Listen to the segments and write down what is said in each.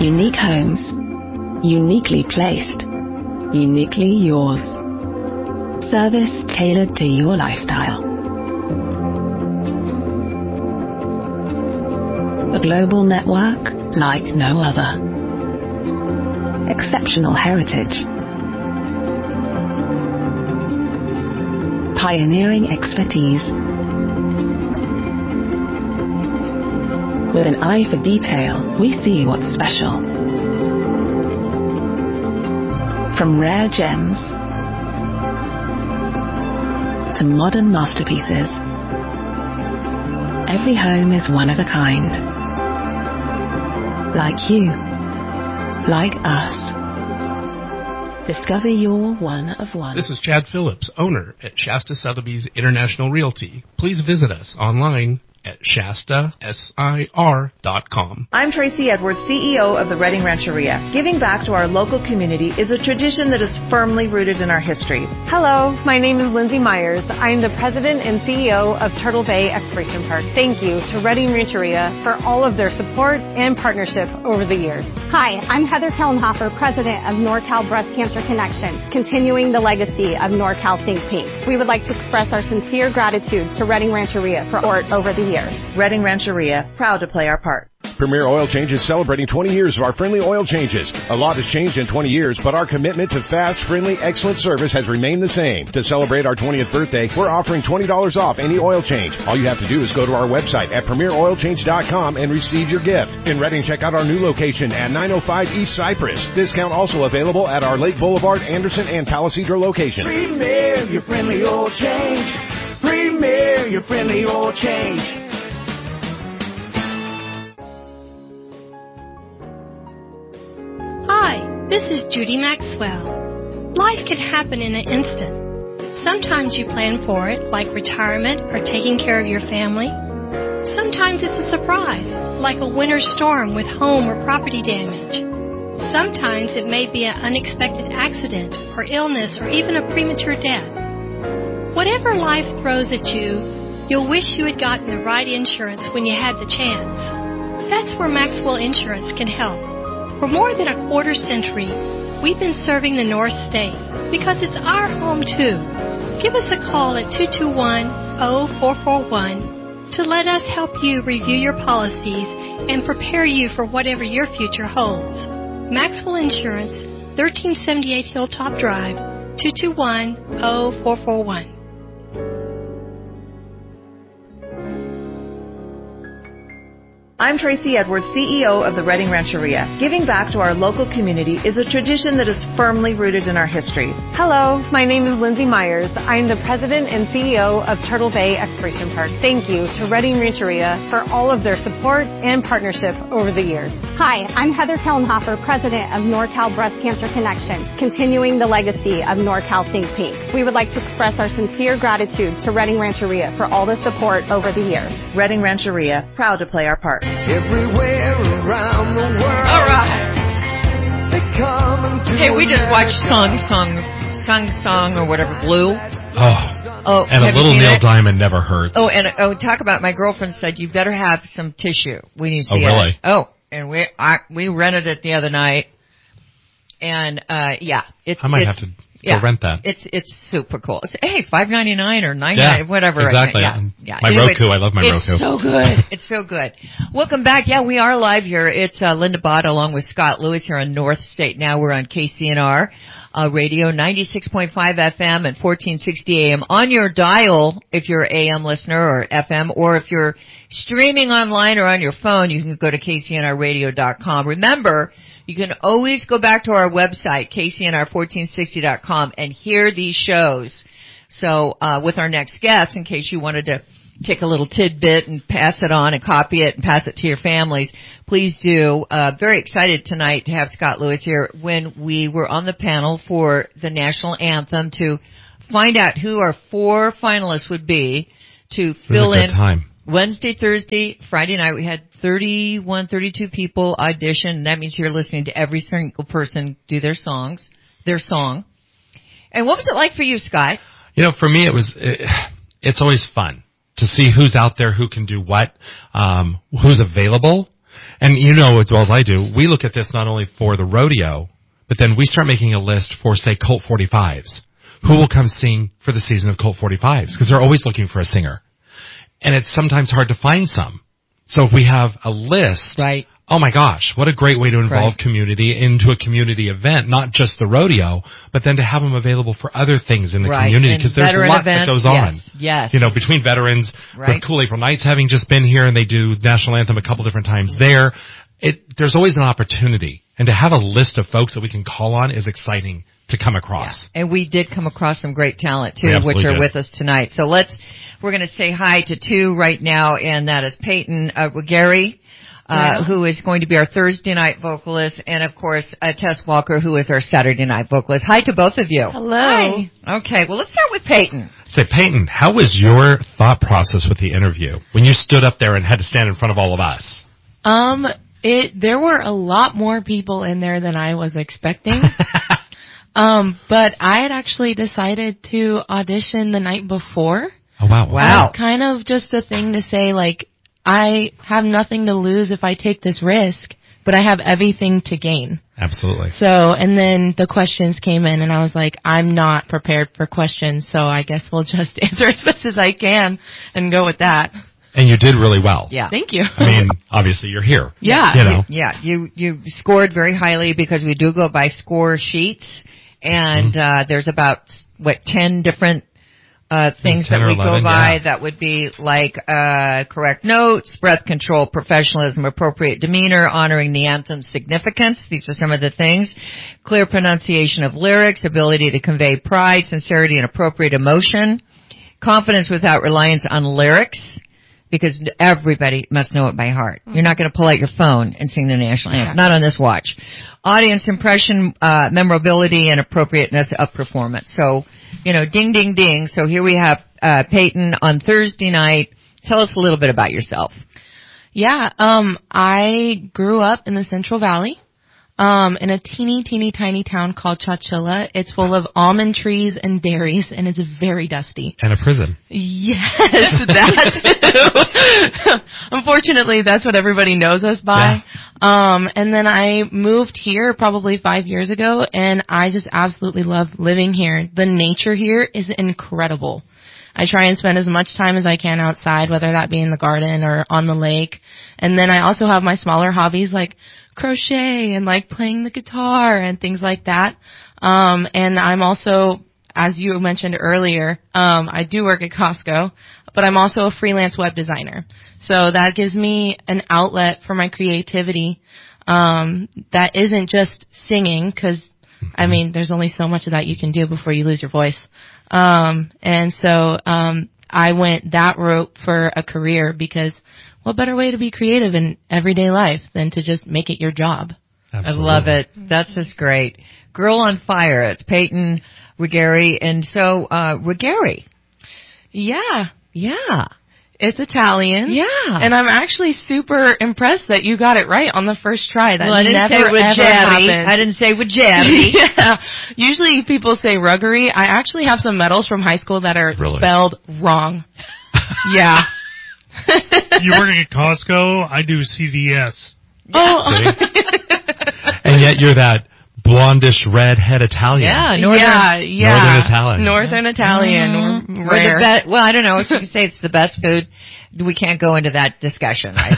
Unique homes, uniquely placed, uniquely yours. Service tailored to your lifestyle. A global network like no other. Exceptional heritage. Pioneering expertise. With an eye for detail, we see what's special. From rare gems to modern masterpieces, every home is one of a kind. Like you, like us. Discover your one of one. This is Chad Phillips, owner at Shasta Sotheby's International Realty. Please visit us online at ShastaSIR.com. I'm Tracy Edwards, CEO of the Redding Rancheria. Giving back to our local community is a tradition that is firmly rooted in our history. Hello, my name is Lindsay Myers. I am the president and CEO of Turtle Bay Exploration Park. Thank you to Redding Rancheria for all of their support and partnership over the years. Hi, I'm Heather Kellenhofer, president of NorCal Breast Cancer Connection, continuing the legacy of NorCal Think Pink. We would like to express our sincere gratitude to Redding Rancheria for support over the years. Redding Rancheria, proud to play our part. Premier Oil Change is celebrating 20 years of our friendly oil changes. A lot has changed in 20 years, but our commitment to fast, friendly, excellent service has remained the same. To celebrate our 20th birthday, we're offering $20 off any oil change. All you have to do is go to our website at premieroilchange.com and receive your gift. In Redding, check out our new location at 905 East Cypress. Discount also available at our Lake Boulevard, Anderson, and Palisadro locations. Premier, your friendly oil change. Premier, your friendly oil change. Hi, this is Judy Maxwell. Life can happen in an instant. Sometimes you plan for it, like retirement or taking care of your family. Sometimes it's a surprise, like a winter storm with home or property damage. Sometimes it may be an unexpected accident or illness or even a premature death. Whatever life throws at you, you'll wish you had gotten the right insurance when you had the chance. That's where Maxwell Insurance can help. For more than a quarter century, we've been serving the North State because it's our home too. Give us a call at 221-0441 to let us help you review your policies and prepare you for whatever your future holds. Maxwell Insurance, 1378 Hilltop Drive, 221-0441. I'm Tracy Edwards, CEO of the Redding Rancheria. Giving back to our local community is a tradition that is firmly rooted in our history. Hello, my name is Lindsay Myers. I am the president and CEO of Turtle Bay Exploration Park. Thank you to Redding Rancheria for all of their support and partnership over the years. Hi, I'm Heather Kellenhofer, president of NorCal Breast Cancer Connection, continuing the legacy of NorCal Think Pink. We would like to express our sincere gratitude to Redding Rancheria for all the support over the years. Redding Rancheria, proud to play our part. Everywhere around the world. All right. They come and do. Hey, we just watched Song, or whatever, Blue. Oh, and a little Neil Diamond never hurts. Oh, and talk about, my girlfriend said you better have some tissue. We need to see really? it. Oh, and we rented it the other night, and yeah, I might have to go rent that. It's super cool. It's, hey, $5.99 or $9.99, whatever. Exactly. Yeah. My anyway, Roku, I love my Roku. It's so good. It's so good. Welcome back. Yeah, we are live here. It's Linda Bott along with Scott Lewis here on North State. Now we're on KCNR radio, 96.5 FM and 1460 AM on your dial if you're an AM listener, or FM, or if you're streaming online or on your phone, you can go to KCNRradio.com. Remember, you can always go back to our website, KCNR1460.com, and hear these shows. So, with our next guest, in case you wanted to take a little tidbit and pass it on and copy it and pass it to your families, please do. Very excited tonight to have Scott Lewis here when we were on the panel for the national anthem to find out who our 4 finalists would be to fill in. Time. Wednesday, Thursday, Friday night, we had 32 people audition. That means you're listening to every single person do their song. And what was it like for you, Scott? You know, for me, it's always fun to see who's out there, who can do what, who's available. And you know as well as I do, we look at this not only for the rodeo, but then we start making a list for, say, Colt 45s. Who will come sing for the season of Colt 45s? Because they're always looking for a singer. And it's sometimes hard to find some. So if we have a list, right. Oh my gosh, what a great way to involve community into a community event, not just the rodeo, but then to have them available for other things in the community, because there's lots that goes on. Yes. You know, between veterans, with Cool April Nights having just been here and they do National Anthem a couple different times there, there's always an opportunity. And to have a list of folks that we can call on is exciting to come across. Yeah. And we did come across some great talent too, which are with us tonight. So we're going to say hi to two right now, and that is Peyton Gary, who is going to be our Thursday night vocalist, and of course Tess Walker, who is our Saturday night vocalist. Hi to both of you. Hello. Hi. Okay, well let's start with Peyton. Say, Peyton, how was your thought process with the interview when you stood up there and had to stand in front of all of us? There were a lot more people in there than I was expecting. But I had actually decided to audition the night before. Oh, wow. Kind of just a thing to say, like, I have nothing to lose if I take this risk, but I have everything to gain. Absolutely. So, and then the questions came in, and I was like, I'm not prepared for questions, so I guess we'll just answer as best as I can and go with that. And you did really well. Yeah. Thank you. I mean, obviously you're here. Yeah. You scored very highly because we do go by score sheets, and there's about 10 different things that we go by. That would be like correct notes, breath control, professionalism, appropriate demeanor, honoring the anthem's significance. These are some of the things. Clear pronunciation of lyrics, ability to convey pride, sincerity, and appropriate emotion. Confidence without reliance on lyrics, because everybody must know it by heart. You're not going to pull out your phone and sing the national anthem. Not on this watch. Audience impression, memorability, and appropriateness of performance. So, ding, ding, ding. So here we have Peyton on Thursday night. Tell us a little bit about yourself. Yeah, I grew up in the Central Valley, in a teeny tiny town called Chowchilla. It's full of almond trees and dairies, and it's very dusty. And a prison. Yes, that too. Unfortunately, that's what everybody knows us by. Yeah. And then I moved here probably 5 years ago, and I just absolutely love living here. The nature here is incredible. I try and spend as much time as I can outside, whether that be in the garden or on the lake. And then I also have my smaller hobbies like crochet and like playing the guitar and things like that. And I'm also, as you mentioned earlier, I do work at Costco, but I'm also a freelance web designer. So that gives me an outlet for my creativity, that isn't just singing, because I mean, there's only so much of that you can do before you lose your voice. And so, I went that route for a career, because what better way to be creative in everyday life than to just make it your job? Absolutely. I love it. That's just great. Girl on Fire. It's Peyton Rigari. And so, Rigari. Yeah. It's Italian. Yeah. And I'm actually super impressed that you got it right on the first try. That I didn't say Wajari. I didn't say Wajari. Yeah. Usually people say Ruggery. I actually have some medals from high school that are spelled wrong. Yeah. You're working at Costco. I do CVS. Oh. And yet you're that blondish redhead Italian. Yeah, Northern Italian. Northern Italian. Mm-hmm. Rare. Well, I don't know. If you can say it's the best food, we can't go into that discussion right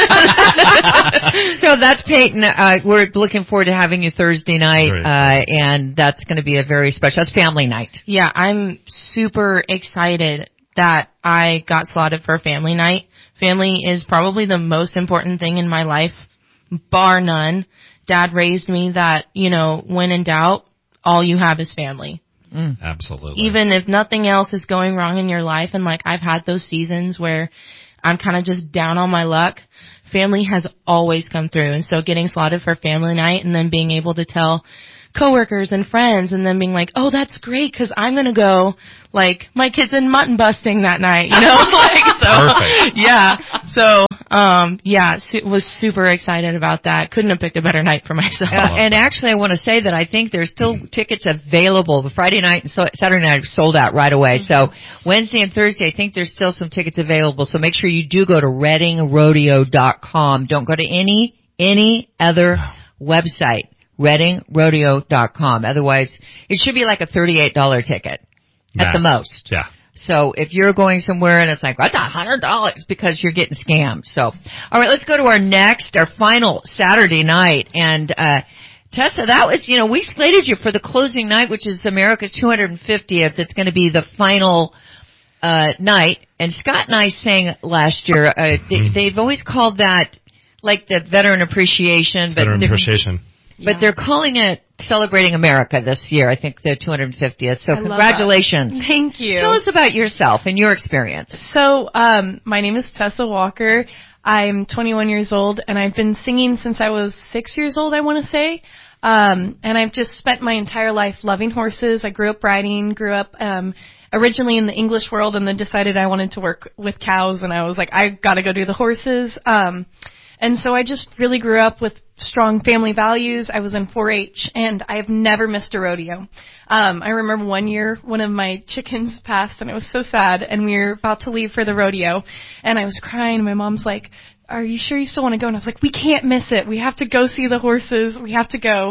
now. So that's Peyton. We're looking forward to having you Thursday night, and that's going to be a very special. That's family night. Yeah, I'm super excited that I got slotted for family night. Family is probably the most important thing in my life, bar none. Dad raised me that, when in doubt, all you have is family. Absolutely. Even if nothing else is going wrong in your life, and like I've had those seasons where I'm kind of just down on my luck, family has always come through. And so getting slotted for family night and then being able to tell coworkers and friends and then being like, oh, that's great, because I'm going to go, like, my kid's in mutton busting that night, Perfect. Yeah. So, was super excited about that. Couldn't have picked a better night for myself. And actually, I want to say that I think there's still tickets available. The Friday night and Saturday night are sold out right away. So Wednesday and Thursday, I think there's still some tickets available. So make sure you do go to ReadingRodeo.com. Don't go to any any other website, ReadingRodeo.com. Otherwise, it should be like a $38 ticket at the most. Yeah. So if you're going somewhere and it's like, that's $100 because you're getting scammed. So, all right, let's go to our final Saturday night. And, Tessa, that was, we slated you for the closing night, which is America's 250th. It's going to be the final, night. And Scott and I sang last year, they've always called that like the veteran appreciation. But they're calling it Celebrating America this year, I think the 250th. So congratulations. Thank you. Tell us about yourself and your experience. So, my name is Tessa Walker. I'm 21 years old, and I've been singing since I was 6 years old, I want to say. And I've just spent my entire life loving horses. I grew up riding, originally in the English world, and then decided I wanted to work with cows, and I was like, I gotta go do the horses. And so I just really grew up with strong family values. I was in 4-H, and I have never missed a rodeo. I remember one year, one of my chickens passed, and it was so sad, and we were about to leave for the rodeo, and I was crying, and my mom's like, are you sure you still want to go? And I was like, we can't miss it. We have to go see the horses. We have to go.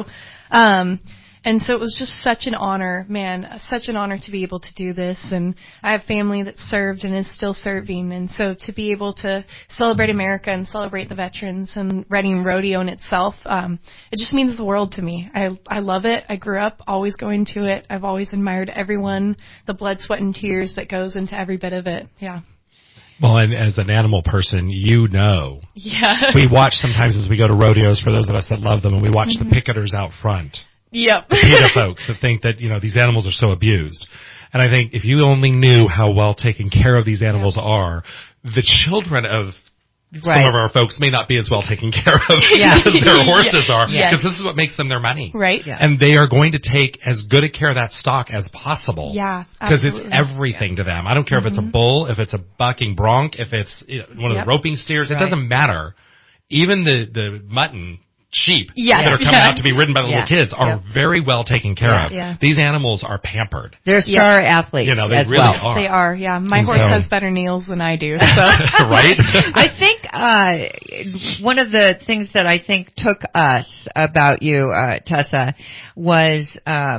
And so it was just such an honor, such an honor to be able to do this. And I have family that served and is still serving. And so to be able to celebrate America and celebrate the veterans and Reading Rodeo in itself, it just means the world to me. I love it. I grew up always going to it. I've always admired everyone, the blood, sweat, and tears that goes into every bit of it. Yeah. Well, and as an animal person, Yeah. We watch sometimes as we go to rodeos, for those of us that love them, and we watch the picketers out front. Yep. The PETA folks that think that, these animals are so abused. And I think if you only knew how well taken care of these animals are, the children of some of our folks may not be as well taken care of as their horses are, because this is what makes them their money. Right. Yeah. And they are going to take as good a care of that stock as possible. Yeah. Because it's everything to them. I don't care if it's a bull, if it's a bucking bronc, if it's one of the roping steers, it doesn't matter. Even the mutton sheep that are coming out to be ridden by the little kids are very well taken care of. Yeah. These animals are pampered. They're star athletes. They really are. They are, yeah. My horse has better nails than I do. So. Right? I think one of the things that I think took us about you, Tessa, was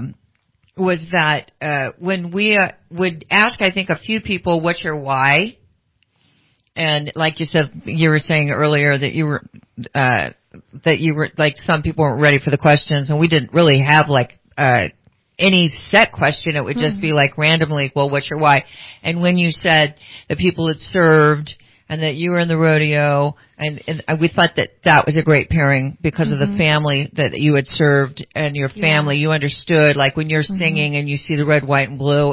that when we would ask, I think, a few people, what's your why? And like you said, you were saying earlier that you were like some people weren't ready for the questions, and we didn't really have like any set question. It would just be like randomly, well, what's your why? And when you said that people had served and that you were in the rodeo, and we thought that was a great pairing because of the family that you had served and your family. You understood, like when you're singing and you see the red, white, and blue.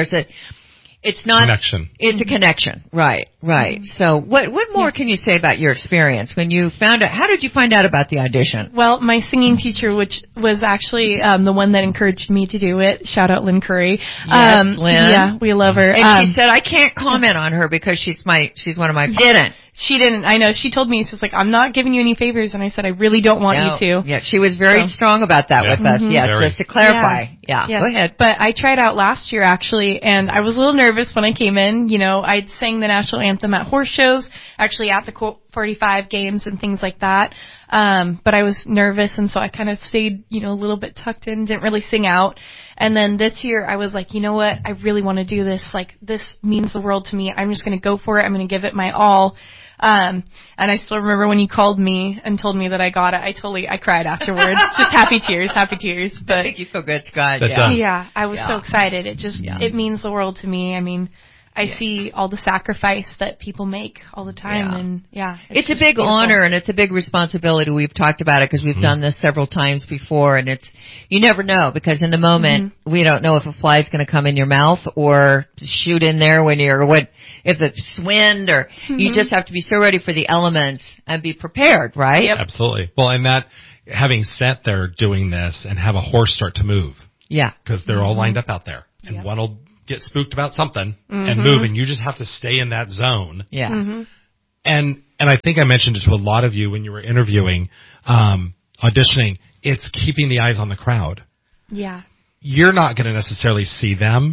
It's not connection. It's a connection, right? So, what more can you say about your experience when you found out? How did you find out about the audition? Well, my singing teacher, which was actually the one that encouraged me to do it. Shout out Lynn Curry. Yes, Lynn. Yeah, we love her. And she said, I can't comment on her because she's one of my. She didn't. I know. She told me, she was like, I'm not giving you any favors. And I said, I really don't want you to. Yeah, she was very strong about that with us. Yes, just to clarify. Yeah, go ahead. But I tried out last year, actually, and I was a little nervous when I came in. I'd sang the national anthem at horse shows, actually at the Colt 45 games and things like that. But I was nervous, and so I kind of stayed, a little bit tucked in, didn't really sing out. And then this year I was like, you know what? I really want to do this. Like, this means the world to me. I'm just going to go for it. I'm going to give it my all. And I still remember when you called me and told me that I got it. I cried afterwards. Just happy tears. But I think you feel good, Scott. Yeah, I was so excited. It just, it means the world to me. I mean, I see all the sacrifice that people make all the time, and it's a big honor and it's a big responsibility. We've talked about it because we've done this several times before, and you never know, because in the moment we don't know if a fly's going to come in your mouth or shoot in there if it's wind, or you just have to be so ready for the elements and be prepared, right? Yep. Absolutely. Well, and that having sat there doing this and have a horse start to move, because they're all lined up out there, and one will get spooked about something and move, and you just have to stay in that zone. And I think I mentioned it to a lot of you when you were interviewing, auditioning, it's keeping the eyes on the crowd. Yeah. You're not going to necessarily see them,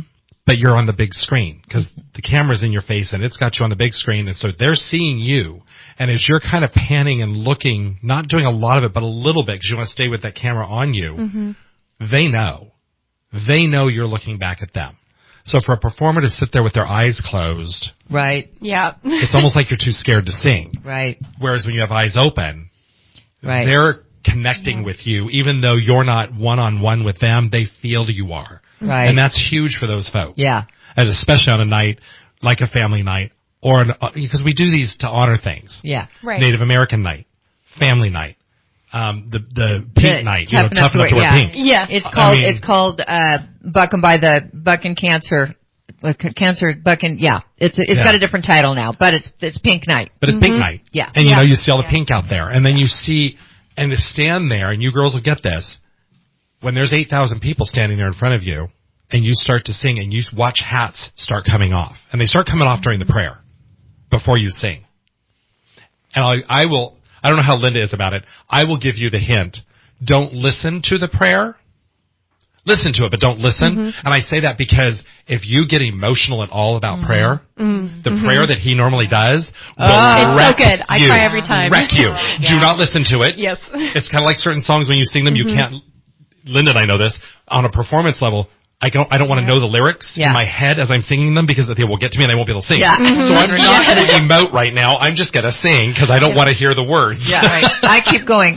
but you're on the big screen because the camera's in your face and it's got you on the big screen. And so they're seeing you. And as you're kind of panning and looking, not doing a lot of it, but a little bit because you want to stay with that camera on you, they know. They know you're looking back at them. So for a performer to sit there with their eyes closed, right? Yeah, it's almost like you're too scared to sing, right? Whereas when you have eyes open, right, they're connecting with you, even though you're not one-on-one with them. They feel you are, right? And that's huge for those folks. Yeah, and especially on a night like a family night, or because we do these to honor things. Yeah, right. Native American night, family night. The pink night, tough enough to wear pink. Yeah, it's called Bucking by the Bucking Cancer, Bucking. Yeah, it's got a different title now, but it's pink night. But it's pink night. Yeah, and you see all the pink out there, and then you see and to stand there, and you girls will get this when there's 8,000 people standing there in front of you, and you start to sing, and you watch hats start coming off, and they start coming off during the prayer before you sing, and I don't know how Linda is about it. I will give you the hint. Don't listen to the prayer. Listen to it, but don't listen. And I say that because if you get emotional at all about prayer, the prayer that he normally does will wreck so good. you. I cry every time. Wreck you. Do not listen to it. Yes. It's kind of like certain songs when you sing them, you can't. Linda and I know this. On a performance level, I don't want to know the lyrics in my head as I'm singing them because they will get to me and I won't be able to sing. Yeah. So I'm not going to emote right now. I'm just going to sing because I don't want to hear the words. Yeah, right. I keep going.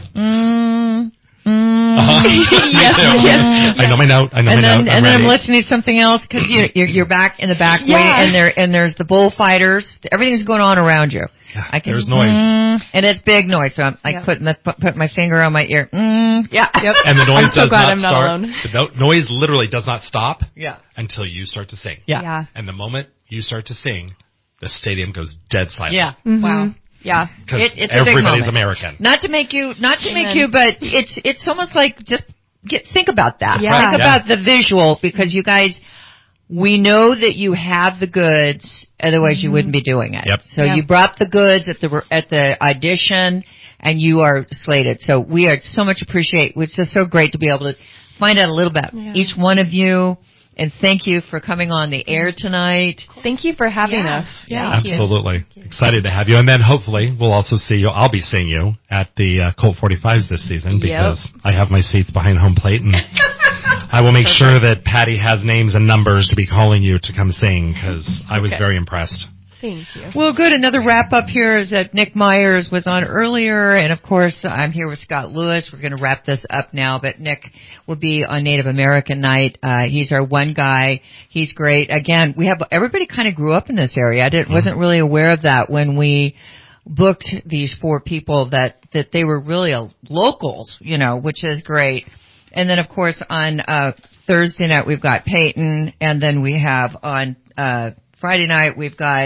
Yes. I know my note. I know my note. And then I'm listening to something else because you're back in the back way, and there's the bullfighters. Everything's going on around you. Yeah, there's noise, and it's big noise. So I'm like put my finger on my ear. Yeah, and the noise does not not start. Alone. The noise literally does not stop. Yeah, until you start to sing. Yeah, and the moment you start to sing, the stadium goes dead silent. Yeah, wow. Yeah, it's everybody's a big American. Not to make you, but it's almost like just think about that. Yeah. Think about the visual because you guys, we know that you have the goods, otherwise you wouldn't be doing it. Yep. So you brought the goods at the audition, and you are slated. So we are so much appreciate. It's just so great to be able to find out a little bit each one of you. And thank you for coming on the air tonight. Thank you for having us. Yeah, absolutely. Excited to have you. And then hopefully we'll also see you. I'll be seeing you at the Colt 45s this season because I have my seats behind home plate. And I will make sure that Patty has names and numbers to be calling you to come sing because I was very impressed. Thank you. Well, good. Another wrap up here is that Nick Myers was on earlier, and of course I'm here with Scott Lewis. We're going to wrap this up now, but Nick will be on Native American night. He's our one guy. He's great. Again, everybody kind of grew up in this area. Wasn't really aware of that when we booked these 4 people that they were really locals, which is great. And then of course on Thursday night we've got Peyton, and then we have on Friday night we've got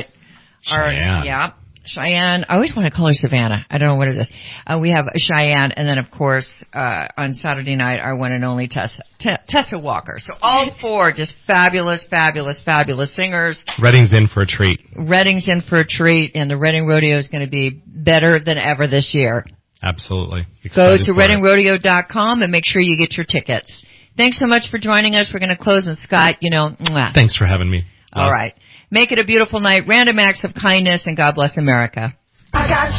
Cheyenne. I always want to call her Savannah. I don't know what it is. We have Cheyenne, and then of course on Saturday night our one and only Tessa Walker. So all 4 just fabulous singers. Redding's in for a treat. Redding's in for a treat, and the Redding Rodeo is going to be better than ever this year. Absolutely. Go to reddingrodeo.com and make sure you get your tickets. Thanks so much for joining us. We're going to close, and Scott, mwah. Thanks for having me. All right. Make it a beautiful night. Random acts of kindness, and God bless America.